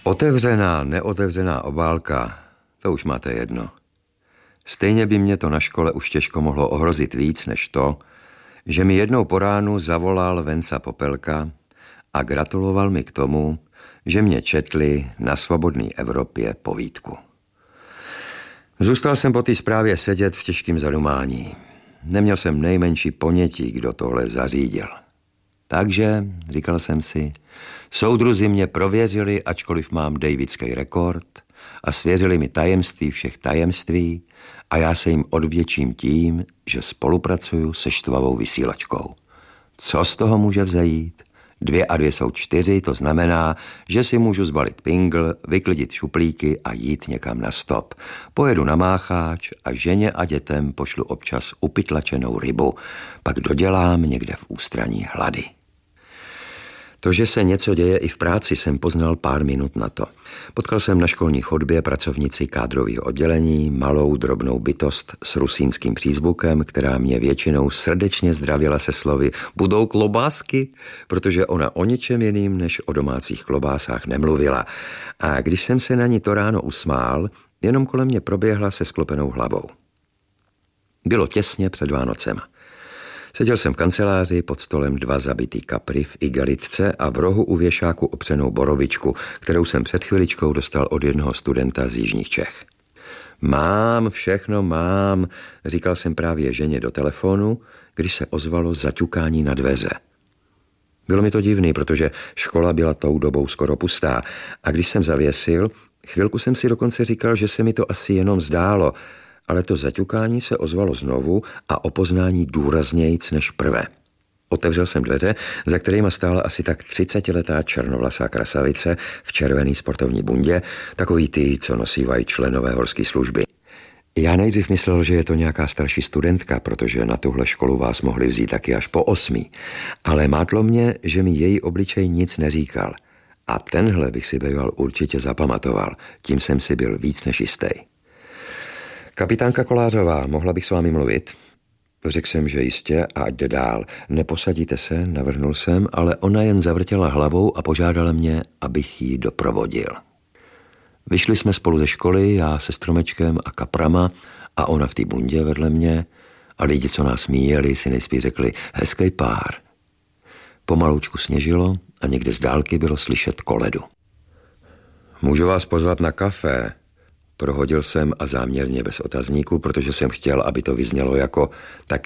Otevřená, neotevřená obálka, to už máte jedno. Stejně by mě to na škole už těžko mohlo ohrozit víc než to, že mi jednou po ránu zavolal Venca Popelka a gratuloval mi k tomu, že mě četli na Svobodné Evropě povídku. Zůstal jsem po té zprávě sedět v těžkém zadumání. Neměl jsem nejmenší ponětí, kdo tohle zařídil. Takže, říkal jsem si, soudruzi mě prověřili, ačkoliv mám davidský rekord, a svěřili mi tajemství všech tajemství a já se jim odvděčím tím, že spolupracuju se štvavou vysílačkou. Co z toho může vzejít? 2 a 2 jsou 4, to znamená, že si můžu zbalit pingl, vyklidit šuplíky a jít někam na stop. Pojedu na Mácháč a ženě a dětem pošlu občas upytlačenou rybu, pak dodělám někde v ústraní hlady. To, že se něco děje i v práci, jsem poznal pár minut na to. Potkal jsem na školní chodbě pracovnici kádrového oddělení, malou drobnou bytost s rusínským přízvukem, která mě většinou srdečně zdravila se slovy "budou klobásky", protože ona o ničem jiným než o domácích klobásách nemluvila. A když jsem se na ní to ráno usmál, jenom kolem mě proběhla se sklopenou hlavou. Bylo těsně před Vánocema. Seděl jsem v kanceláři, pod stolem 2 zabitý kapry v igelitce a v rohu u věšáku opřenou borovičku, kterou jsem před chviličkou dostal od jednoho studenta z jižních Čech. Všechno mám, říkal jsem právě ženě do telefonu, když se ozvalo zaťukání na dveře. Bylo mi to divný, protože škola byla tou dobou skoro pustá a když jsem zavěsil, chvilku jsem si dokonce říkal, že se mi to asi jenom zdálo, ale to zaťukání se ozvalo znovu a o poznání důraznějc než prvé. Otevřel jsem dveře, za kterýma stála asi tak 30letá černovlasá krasavice v červený sportovní bundě, takový ty, co nosívají členové horské služby. Já nejdřív myslel, že je to nějaká starší studentka, protože na tuhle školu vás mohli vzít taky až po 8. Ale mátlo mě, že mi její obličej nic neříkal. A tenhle bych si býval určitě zapamatoval, tím jsem si byl víc než jistý. Kapitánka Kolářová, mohla bych s vámi mluvit? Řekl jsem, že jistě a ať jde dál. Neposadíte se, navrhnul jsem, ale ona jen zavrtěla hlavou a požádala mě, abych ji doprovodil. Vyšli jsme spolu ze školy, já se stromečkem a kaprama a ona v té bundě vedle mě a lidi, co nás míjeli, si nejspíš řekli hezký pár. Pomalučku sněžilo a někde z dálky bylo slyšet koledu. Můžu vás pozvat na kafe? Prohodil jsem a záměrně bez otazníku, protože jsem chtěl, aby to vyznělo jako tak